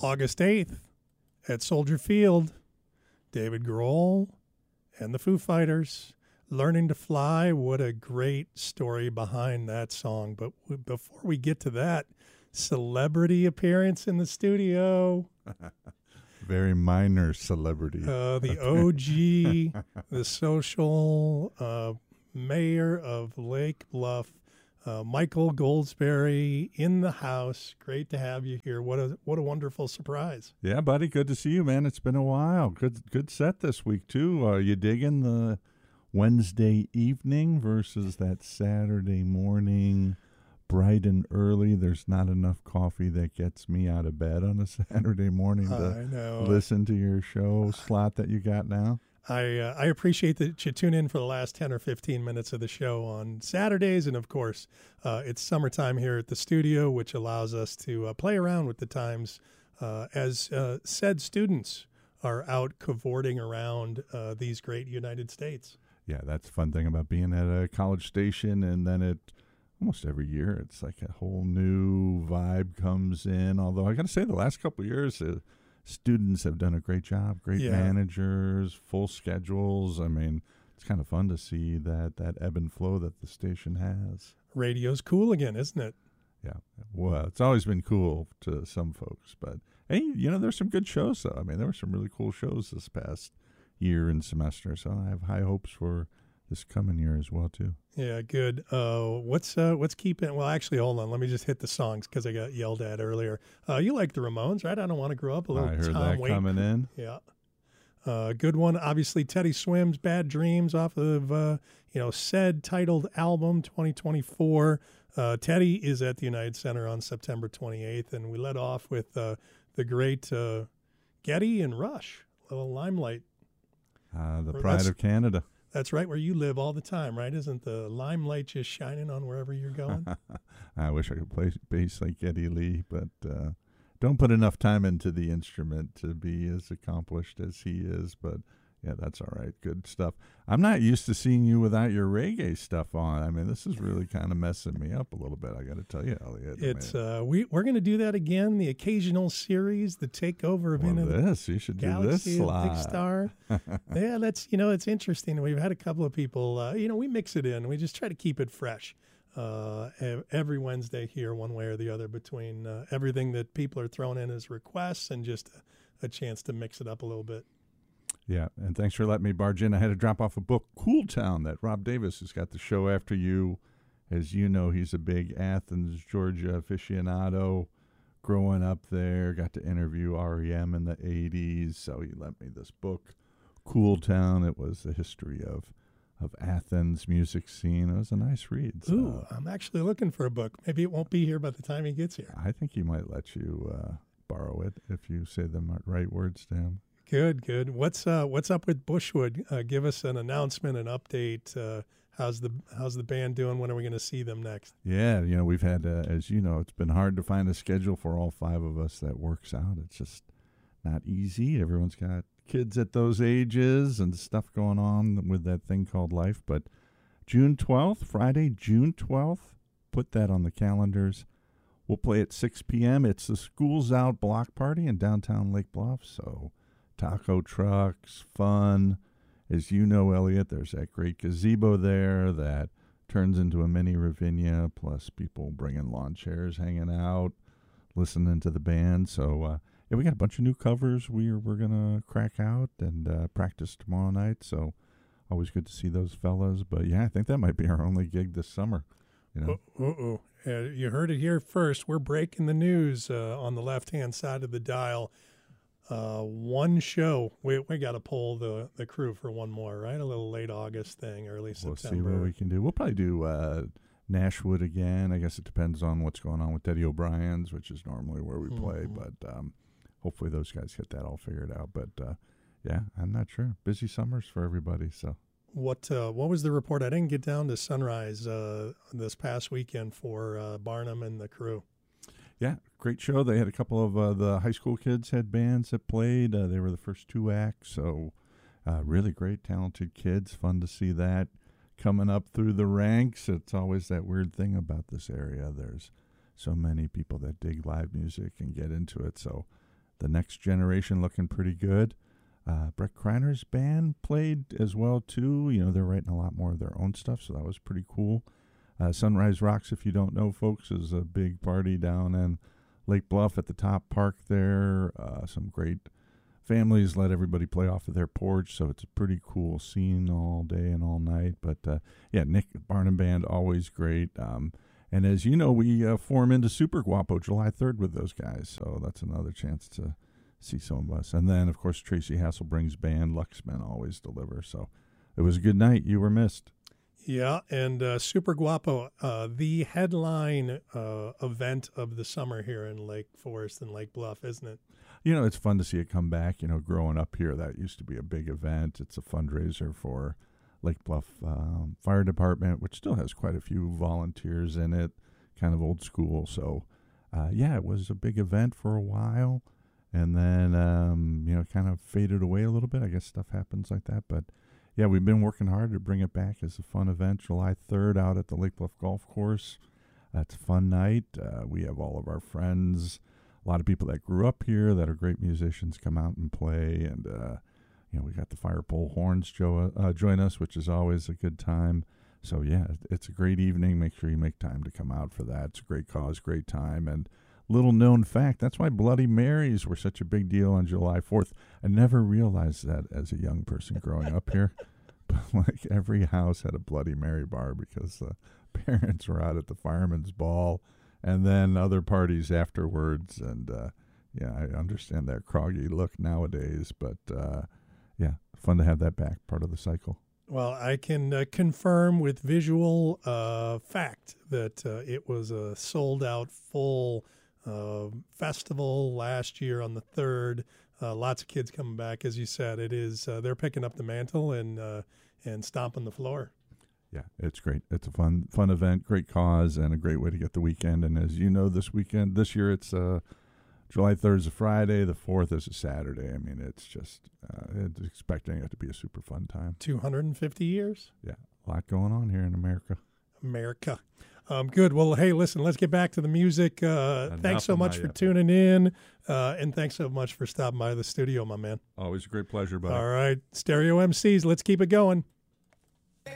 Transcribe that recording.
August 8th at Soldier Field, David Grohl and the Foo Fighters, Learning to Fly. What a great story behind that song. But before we get to that, celebrity appearance in the studio. Very minor celebrity. The OG, the social mayor of Lake Bluff, Michael Goldsberry in the house. Great to have you here. What a wonderful surprise. Yeah, buddy. Good to see you, man. It's been a while. Good set this week, too. You digging the Wednesday evening versus that Saturday morning, bright and early? There's not enough coffee that gets me out of bed on a Saturday morning to listen to your show slot that you got now. I appreciate that you tune in for the last 10 or 15 minutes of the show on Saturdays. And, of course, it's summertime here at the studio, which allows us to play around with the times as said students are out cavorting around these great United States. Yeah, that's the fun thing about being at a college station. And then almost every year, it's like a whole new vibe comes in. Although I got to say, the last couple of years, students have done a great job. Great managers, full schedules. I mean, it's kind of fun to see that ebb and flow that the station has. Radio's cool again, isn't it? Yeah. Well, it's always been cool to some folks. But, hey, there's some good shows, though. I mean, there were some really cool shows this past year and semester. So I have high hopes for this coming year as well, too. Yeah, good. What's keeping? Well, actually, hold on. Let me just hit the songs because I got yelled at earlier. You like the Ramones, right? I Don't Want to Grow Up. A little I heard Tom that Waits coming in. Yeah. Good one. Obviously, Teddy Swims, Bad Dreams off of said titled album 2024. Teddy is at the United Center on September 28th, and we led off with the great Getty and Rush, a little Limelight. The pride of Canada. That's right where you live all the time, right? Isn't the limelight just shining on wherever you're going? I wish I could play bass like Geddy Lee, but don't put enough time into the instrument to be as accomplished as he is. But, yeah, that's all right. Good stuff. I'm not used to seeing you without your reggae stuff on. I mean, this is really kind of messing me up a little bit, I got to tell you, Elliot. It's we're going to do that again, the occasional series, the takeover of you should Galaxy do this slot. Big Star. Yeah, that's, it's interesting. We've had a couple of people, we mix it in. We just try to keep it fresh every Wednesday here, one way or the other, between everything that people are throwing in as requests and just a chance to mix it up a little bit. Yeah, and thanks for letting me barge in. I had to drop off a book, Cool Town, that Rob Davis has got the show after you. As you know, he's a big Athens, Georgia aficionado. Growing up there, got to interview REM in the 80s, so he lent me this book, Cool Town. It was the history of Athens music scene. It was a nice read. So. Ooh, I'm actually looking for a book. Maybe it won't be here by the time he gets here. I think he might let you borrow it if you say the right words to him. Good. What's up with Bushwood? Give us an announcement, an update. How's the band doing? When are we going to see them next? Yeah, we've had, as you know, it's been hard to find a schedule for all five of us that works out. It's just not easy. Everyone's got kids at those ages and stuff going on with that thing called life. But June 12th, Friday, June 12th, put that on the calendars. We'll play at 6 p.m. It's the Schools Out block party in downtown Lake Bluff, so taco trucks, fun. As you know, Elliot, there's that great gazebo there that turns into a mini Ravinia, plus people bringing lawn chairs, hanging out, listening to the band. So, we got a bunch of new covers we're going to crack out and practice tomorrow night. So, always good to see those fellas. But, yeah, I think that might be our only gig this summer. You heard it here first. We're breaking the news on the left-hand side of the dial. One show. We got to pull the crew for one more, right? A little late August thing, early September. We'll see what we can do. We'll probably do Nashwood again. I guess it depends on what's going on with Teddy O'Brien's, which is normally where we play. But hopefully those guys get that all figured out. But, yeah, I'm not sure. Busy summers for everybody, so. What was the report? I didn't get down to Sunrise this past weekend for Barnum and the crew. Yeah, great show. They had a couple of the high school kids had bands that played. They were the first two acts, so really great, talented kids. Fun to see that coming up through the ranks. It's always that weird thing about this area. There's so many people that dig live music and get into it, so The Next Generation looking pretty good. Brett Kreiner's band played as well, too. You know, they're writing a lot more of their own stuff, so that was pretty cool. Sunrise Rocks, if you don't know, folks, is a big party down in Lake Bluff at the top park there. Some great families let everybody play off of their porch, so it's a pretty cool scene all day and all night. But, yeah, Nick Barnum Band, always great. And as you know, we form into Super Guapo July 3rd with those guys, so that's another chance to see some of us. And then, of course, Tracy Hasselbring's band, Luxmen, always deliver. So it was a good night. You were missed. Yeah, and Super Guapo, the headline event of the summer here in Lake Forest and Lake Bluff, isn't it? You know, it's fun to see it come back. You know, growing up here, that used to be a big event. It's a fundraiser for Lake Bluff Fire Department, which still has quite a few volunteers in it, kind of old school. So, yeah, it was a big event for a while. And then, you know, kind of faded away a little bit. I guess stuff happens like that. But, yeah, we've been working hard to bring it back as a fun event. July 3rd out at the Lake Bluff Golf Course. It's a fun night. We have all of our friends, a lot of people that grew up here that are great musicians come out and play. And, you know, we got the Fire Pole Horns join us, which is always a good time. So, yeah, it's a great evening. Make sure you make time to come out for that. It's a great cause, great time. And little known fact, that's why Bloody Marys were such a big deal on July 4th. I never realized that as a young person growing up here. But, like, every house had a Bloody Mary bar because the parents were out at the fireman's ball and then other parties afterwards. And, yeah, I understand that croggy look nowadays. But, yeah, fun to have that back, part of the cycle. Well, I can confirm with visual fact that it was a sold-out full festival last year on the 3rd. Lots of kids coming back, as you said. It is they're picking up the mantle and stomping the floor. Yeah, it's great. It's a fun event, great cause, and a great way to get the weekend. And as you know, this year, it's July 3rd is a Friday, the 4th is a Saturday. I mean, it's just it's expecting it to be a super fun time. 250 years? Yeah, a lot going on here in America. Good. Well, hey, listen, let's get back to the music. Thanks so much for tuning in, and thanks so much for stopping by the studio, my man. Always a great pleasure, buddy. All right, Stereo MCs, let's keep it going.